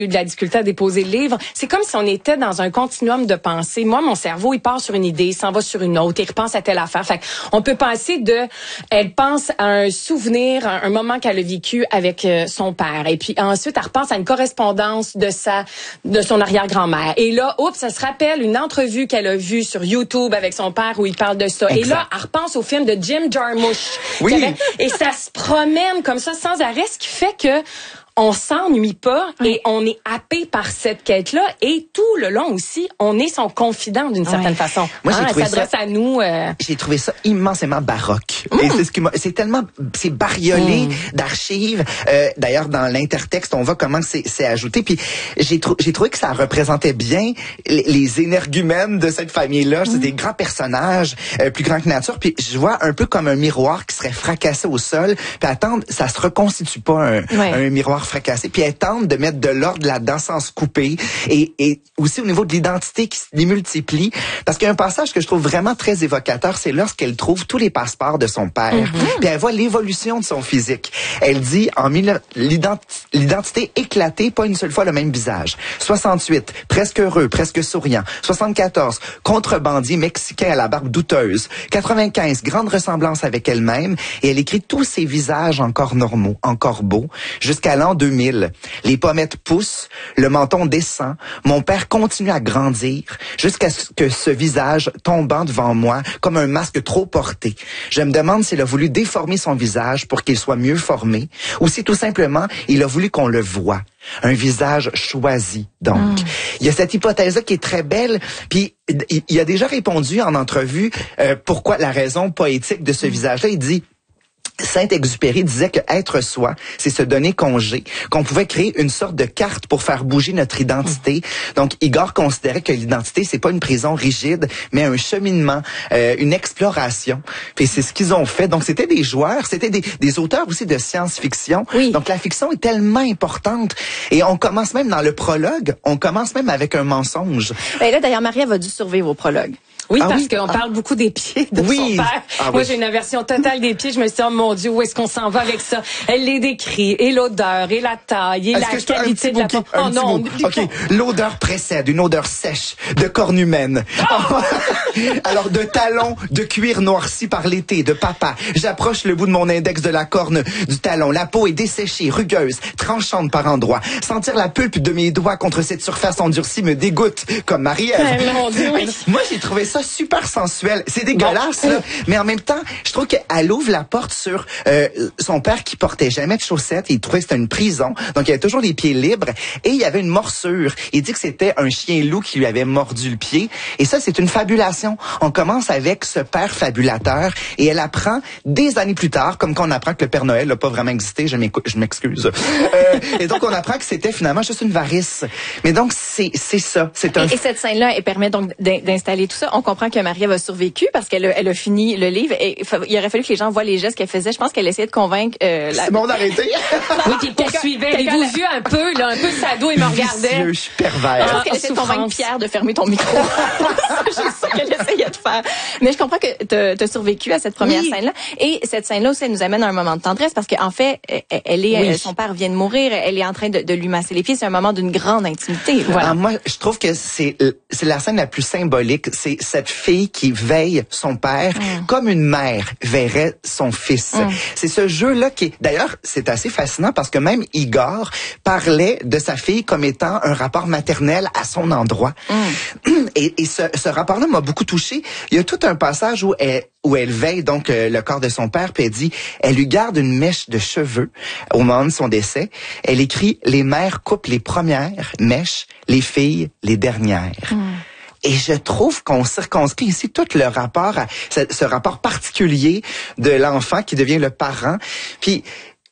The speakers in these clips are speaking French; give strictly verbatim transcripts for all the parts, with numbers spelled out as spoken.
eu de la difficulté à déposer le livre. C'est comme si on était dans un continuum de pensée. Moi, mon cerveau, il part sur une idée, il s'en va sur une autre, il repense à telle affaire. Fait on peut penser de, elle pense à un souvenir, un, un moment qu'elle a vécu avec euh, son père. Et puis ensuite, elle repense à une correspondance de sa, de son arrière-grand-mère. Et là, oups, ça se rappelle une entrevue qu'elle a vue sur YouTube avec son père où il parle de ça. Exact. Et là, elle repense au film de Jim Jarmusch. Oui. Avait, et ça se promène comme ça sans arrêt, ce qui fait que on s'ennuie pas oui. et on est happé par cette quête-là. Et tout le long aussi, on est son confident d'une certaine oui. façon. Moi, j'ai hein, trouvé elle s'adresse ça, à nous. Euh... J'ai trouvé ça immensément baroque. Mmh. Et c'est ce qui m'a, c'est tellement, c'est bariolé mmh. d'archives. Euh, d'ailleurs, dans l'intertexte, on voit comment c'est, c'est ajouté. Puis j'ai, trou- j'ai trouvé que ça représentait bien les, les énergumènes de cette famille-là. Mmh. C'est des grands personnages, euh, plus grands que nature. Puis je vois un peu comme un miroir qui serait fracassé au sol. Puis attendre, ça se reconstitue pas un, ouais. un miroir fracassé. Puis elle tente de mettre de l'ordre là-dedans sans se couper. Et, et aussi au niveau de l'identité qui se démultiplie. Parce qu'il y a un passage que je trouve vraiment très évocateur, c'est lorsqu'elle trouve tous les passeports de son père. Mm-hmm. Puis elle voit l'évolution de son physique. Elle dit, en mille, l'identi- l'identité éclatée, pas une seule fois le même visage. soixante-huit, presque heureux, presque souriant. soixante-quatorze, contrebandier mexicain à la barbe douteuse. quatre-vingt-quinze, grande ressemblance avec elle-même. Et elle écrit tous ses visages encore normaux, encore beaux, jusqu'à l'an deux mille. Les pommettes poussent, le menton descend, mon père continue à grandir jusqu'à ce que ce visage tombant devant moi comme un masque trop porté. Je me demande s'il a voulu déformer son visage pour qu'il soit mieux formé ou si tout simplement il a voulu qu'on le voie. Un visage choisi, donc. Mm. Il y a cette hypothèse-là qui est très belle, puis il a déjà répondu en entrevue euh, pourquoi la raison poétique de ce mm. visage-là. Il dit... Saint-Exupéry disait que être soi, c'est se donner congé, qu'on pouvait créer une sorte de carte pour faire bouger notre identité. Mmh. Donc, Igor considérait que l'identité, c'est pas une prison rigide, mais un cheminement, euh, une exploration. Puis c'est ce qu'ils ont fait. Donc, c'était des joueurs, c'était des, des auteurs aussi de science-fiction. Oui. Donc, la fiction est tellement importante. Et on commence même dans le prologue, on commence même avec un mensonge. Ben là, d'ailleurs, Marie-Ève a dû survivre au prologue. Oui, ah parce oui? qu'on ah. parle beaucoup des pieds de oui. son père. Ah Moi, oui. j'ai une aversion totale des pieds. Je me suis dit, oh mon Dieu, où est-ce qu'on s'en va avec ça? Elle les décrit, et l'odeur, et la taille, et est-ce la qualité de la peau. Oh non, OK. L'odeur précède, une odeur sèche, de corne humaine. Oh! Alors, de talons de cuir noirci par l'été, de papa. J'approche le bout de mon index de la corne du talon. La peau est desséchée, rugueuse, tranchante par endroits. Sentir la pulpe de mes doigts contre cette surface endurcie me dégoûte, comme Marie-Ève. Mon Dieu, oui. Moi, j'ai trouvé ça super sensuel. C'est dégueulasse, bon. là. Mais en même temps, je trouve qu'elle ouvre la porte sur euh, son père qui portait jamais de chaussettes. Il trouvait que c'était une prison. Donc, il avait toujours les pieds libres. Et il y avait une morsure. Il dit que c'était un chien loup qui lui avait mordu le pied. Et ça, c'est une fabulation. On commence avec ce père fabulateur. Et elle apprend des années plus tard, comme qu'on apprend que le Père Noël n'a pas vraiment existé. Je m'excuse. Euh, et donc, on apprend que c'était finalement juste une varice. Mais donc, c'est c'est ça. C'est un... et, et cette scène-là, elle permet donc d'installer tout ça. On comprend que Marie-Ève a survécu parce qu'elle a, elle a fini le livre et il aurait fallu que les gens voient les gestes qu'elle faisait. Je pense qu'elle essayait de convaincre... Euh, la... C'est bon d'arrêter. Oui, puis poursuivait les beaux yeux un peu, là, un peu sado et me regardait. Je suis pervers. Je pense qu'elle essayait de convaincre Pierre de fermer ton micro. C'est ça qu'elle essayait de faire. Mais je comprends que tu as survécu à cette première oui. scène-là. Et cette scène-là aussi, elle nous amène à un moment de tendresse parce qu'en fait, elle est, oui. son père vient de mourir, elle est en train de, de lui masser les pieds. C'est un moment d'une grande intimité. Voilà. Alors moi, je trouve que c'est c'est la scène la plus symbolique. C'est cette fille qui veille son père mm. comme une mère verrait son fils. Mm. C'est ce jeu-là qui est... D'ailleurs, c'est assez fascinant parce que même Igor parlait de sa fille comme étant un rapport maternel à son endroit. Mm. Et, et ce, ce rapport-là m'a beaucoup touchée. Il y a tout un passage où elle, où elle veille donc euh, le corps de son père, puis elle dit, elle lui garde une mèche de cheveux au moment de son décès. Elle écrit, les mères coupent les premières mèches, les filles les dernières. Mm. Et je trouve qu'on circonscrit ici tout le rapport à ce, ce rapport particulier de l'enfant qui devient le parent. Puis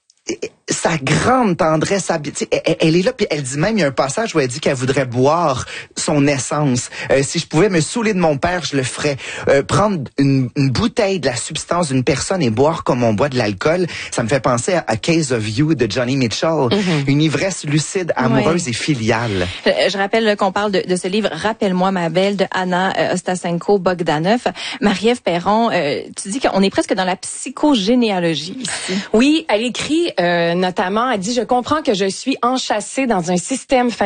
sa grande tendresse, elle, elle est là, puis elle dit même, il y a un passage où elle dit qu'elle voudrait boire son essence. Euh, si je pouvais me saouler de mon père, je le ferais. Euh, prendre une, une bouteille de la substance d'une personne et boire comme on boit de l'alcool, ça me fait penser à A Case of You de Johnny Mitchell. Mm-hmm. Une ivresse lucide, amoureuse oui. et filiale. Je, je rappelle qu'on parle de, de ce livre « Rappelle-moi ma belle » de Anna euh, Ostasenko-Bogdanov. Marie-Ève Perron, euh, tu dis qu'on est presque dans la psychogénéalogie ici. Oui, elle écrit... Euh, notamment, elle dit, je comprends que je suis enchâssée dans un système familial